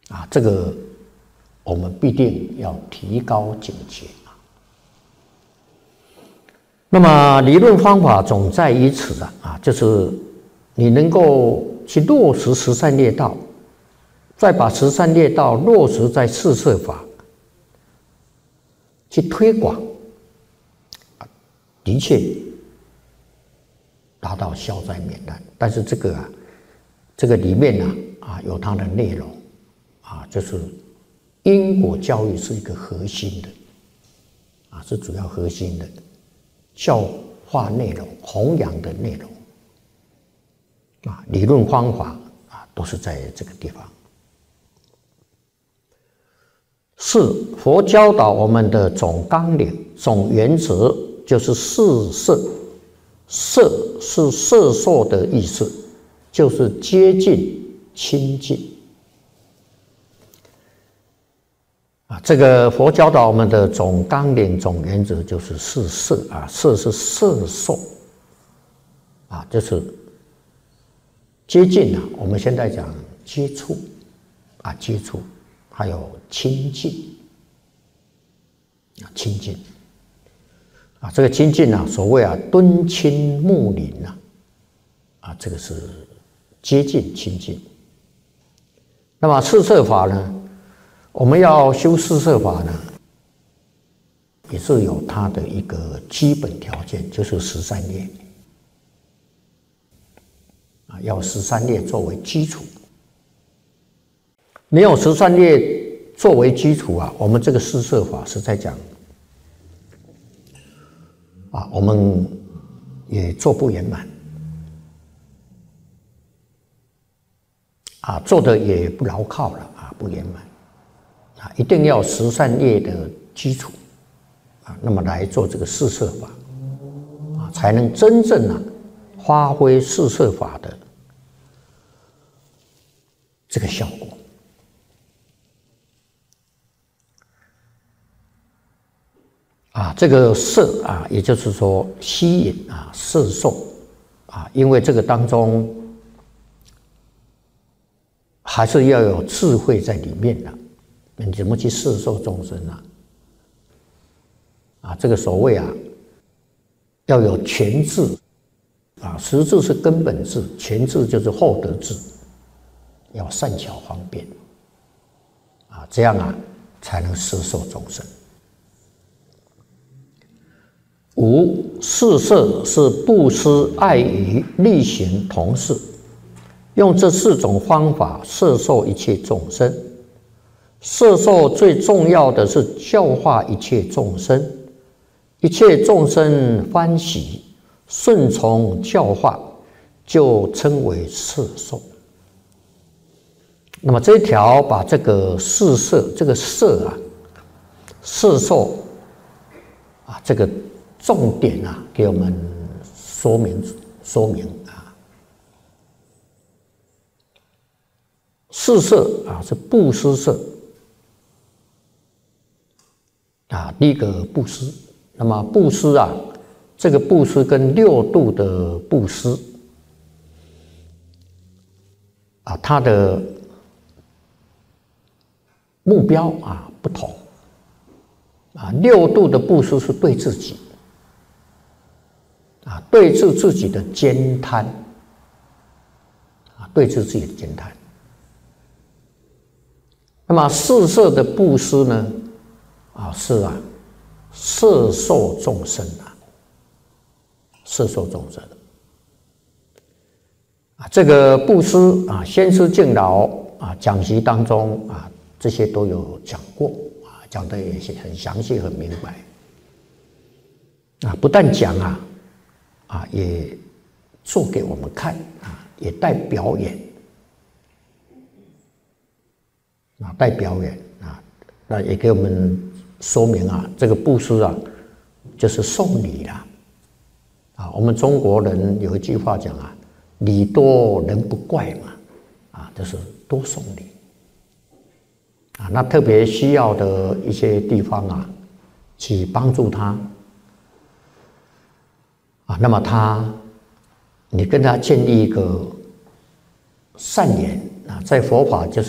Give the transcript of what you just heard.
这个我们必定要提高警觉。那么理论方法总在于此就是你能够去落实十善业道，再把十善业道落实在四摄法去推广，的确达到消灾免难。但是这个里面有它的内容就是因果教育是一个核心的是主要核心的教化内容、弘扬的内容理论方法都是在这个地方。四，佛教导我们的总纲领、总原则就是四摄。摄是摄受的意思，就是接近、亲近。这个佛教导我们的总纲领、总原则就是四摄摄是摄受就是接近我们现在讲接触接触，还有亲近亲近这个亲近所谓敦亲睦邻这个是接近亲近。那么四摄法呢？我们要修四摄法呢，也是有它的一个基本条件，就是十善业要十善业作为基础。没有十善业作为基础我们这个四摄法是在讲我们也做不圆满做的也不牢靠了不圆满一定要十善业的基础那么来做这个四摄法才能真正发挥四摄法的这个效果。这个摄也就是说吸引摄受因为这个当中还是要有智慧在里面的。你怎么去摄受众生这个所谓要有全智实智是根本智，全智就是后得智，要善巧方便这样才能摄受众生。五，四摄是布施、爱语、力行同事，用这四种方法摄受一切众生。摄受最重要的是教化一切众生，一切众生欢喜顺从教化，就称为摄受。那么这一条把这个四摄，这个摄摄受这个重点给我们说明四摄是布施摄第一个布施。那么布施这个布施跟六度的布施它的目标不同六度的布施是对自己对治自己的慳贪对治自己的慳贪。那么四摄的布施呢是摄受众生摄受众生这个布施先师敬老讲习当中这些都有讲过讲的也很详细很明白不但讲也做给我们看也带表演带表演那也给我们说明这个布施就是送礼啦我们中国人有一句话讲礼多人不怪嘛就是多送礼那特别需要的一些地方去帮助他那么你跟他建立一个善缘在佛法就是